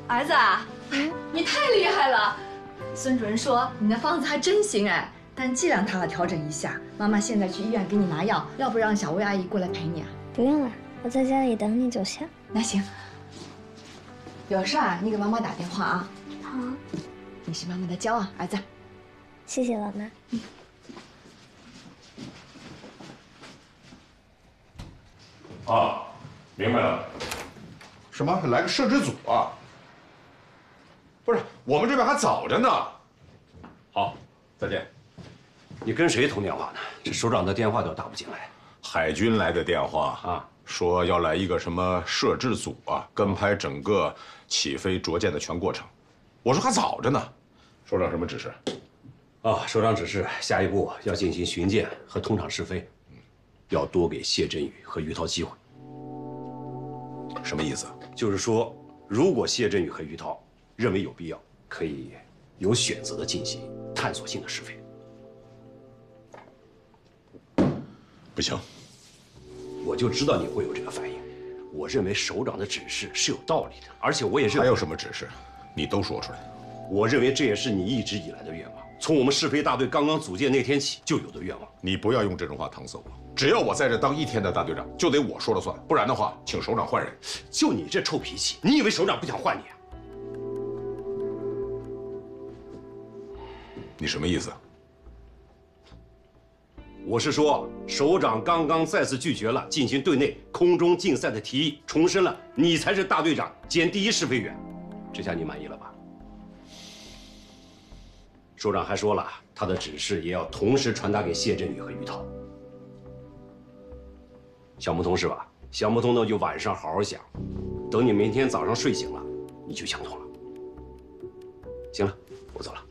儿子啊，你太厉害了！孙主任说你的方子还真行哎，但剂量他要调整一下。妈妈现在去医院给你拿药，要不让小薇阿姨过来陪你啊？ 不用了，我在家里等你就行。 那行，有事儿你给妈妈打电话啊。 好， 你是妈妈的骄傲，儿子。 谢谢老妈。 啊，明白了。什么？来个摄制组啊？不是，我们这边还早着呢。好，再见。 你跟谁通电话呢？这首长的电话都打不进来。 海军来的电话啊，说要来一个什么摄制组啊，跟拍整个起飞着舰的全过程。我说还早着呢。首长什么指示？ 啊，首长指示，下一步要进行巡舰和通场试飞，要多给谢振宇和于涛机会。 什么意思？ 就是说，如果谢振宇和于涛认为有必要，可以有选择的进行探索性的试飞。 不行， 我就知道你会有这个反应。我认为首长的指示是有道理的，而且我也认为还有什么指示，你都说出来。 我认为这也是你一直以来的愿望，从我们试飞大队刚刚组建那天起就有的愿望。 你不要用这种话搪塞我。只要我在这当1天的大队长，就得我说了算，不然的话，请首长换人。 就你这臭脾气，你以为首长不想换你啊？ 你什么意思？ 我是说，首长刚刚再次拒绝了进行对内空中竞赛的提议，重申了你才是大队长兼第1试飞员，这下你满意了吧？首长还说了，他的指示也要同时传达给谢振宇和于涛。想不通是吧？想不通那就晚上好好想，等你明天早上睡醒了，你就想通了。行了，我走了。